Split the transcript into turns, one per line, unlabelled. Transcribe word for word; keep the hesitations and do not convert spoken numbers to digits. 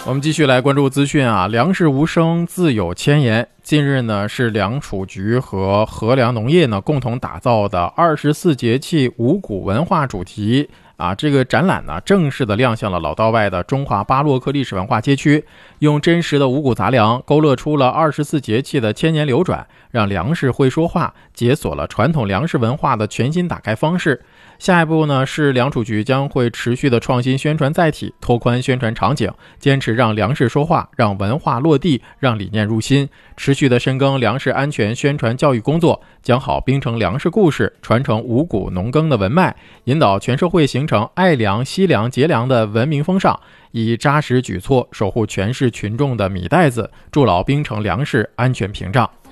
我们继续来关注资讯啊，粮食无声自有千言。近日呢，是粮储局和禾粮农业呢共同打造的二十四节气五谷文化主题啊，这个展览呢正式的亮相了老道外的中华巴洛克历史文化街区，用真实的五谷杂粮勾勒出了二十四节气的千年流转，让粮食会说话，解锁了传统粮食文化的全新打开方式。下一步呢，是粮储局将会持续的创新宣传载体，拓宽宣传场景，坚持让粮食说话，让文化落地，让理念入心，持续的深耕粮食安全宣传教育工作，讲好冰城粮食故事，传承五谷农耕的文脉，引导全社会形成爱粮、惜粮、节粮的文明风尚，以扎实举措守护全市群众的米袋子，筑牢冰城粮食安全屏障。